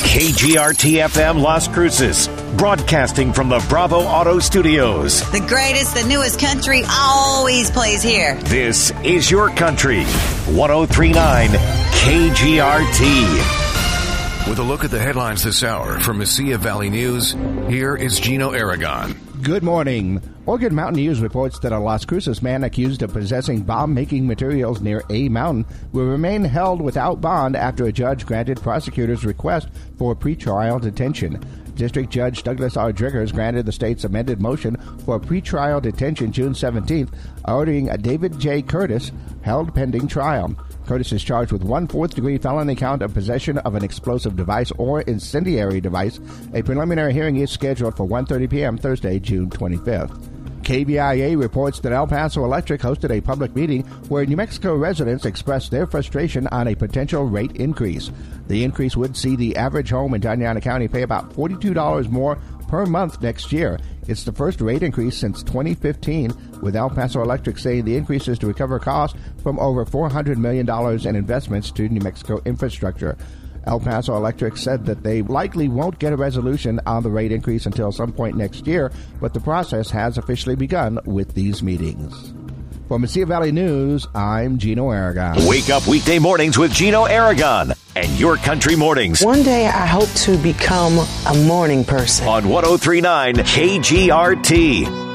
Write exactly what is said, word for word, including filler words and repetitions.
K G R T F M Las Cruces, broadcasting from the Bravo Auto Studios. The greatest, the newest country always plays here. This is your country. one oh three point nine K G R T. With a look at the headlines this hour from Mesilla Valley News, here is Gino Aragon. Good morning. Oregon Mountain News reports that a Las Cruces man accused of possessing bomb-making materials near A Mountain will remain held without bond after a judge granted prosecutors' request for pretrial detention. District Judge Douglas R. Driggers granted the state's amended motion for pretrial detention June seventeenth, ordering a David J. Curtis held pending trial. Curtis is charged with one fourth-degree felony count of possession of an explosive device or incendiary device. A preliminary hearing is scheduled for one thirty p.m. Thursday, June twenty-fifth. K B I A reports that El Paso Electric hosted a public meeting where New Mexico residents expressed their frustration on a potential rate increase. The increase would see the average home in Doñana County pay about forty-two dollars more per month next year. It's the first rate increase since twenty fifteen, with El Paso Electric saying the increase is to recover costs from over four hundred million dollars in investments to New Mexico infrastructure. El Paso Electric said that they likely won't get a resolution on the rate increase until some point next year, but the process has officially begun with these meetings. For Mesilla Valley News, I'm Gino Aragon. Wake up weekday mornings with Gino Aragon and Your Country Mornings. One day I hope to become a morning person. On one oh three point nine K G R T.